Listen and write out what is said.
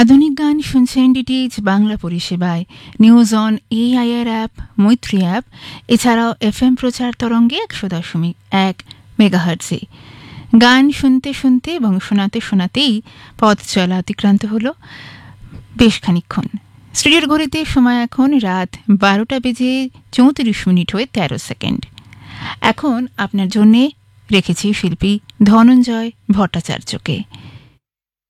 আধুনিক গান শুনছেন ডিটিএইচ বাংলা পরিষেবায়, নিউজ অন এআইআর অ্যাপ, মৈত্রী অ্যাপ, এছাড়াও এফএম প্রচার তরঙ্গে ১০০.১ মেগাহার্টজে। গান শুনতে শুনতে এবং শোনাতে শোনাতেই পথ চলা অতিক্রান্ত হল বেশ খানিকক্ষণ। স্টুডিওর ঘড়িতে সময় এখন রাত ১২টা বেজে ৩৪ মিনিট হয়ে ১৩ সেকেন্ড। এখন আপনার জন্যে রেখেছি শিল্পী ধনঞ্জয় ভট্টাচার্যকে।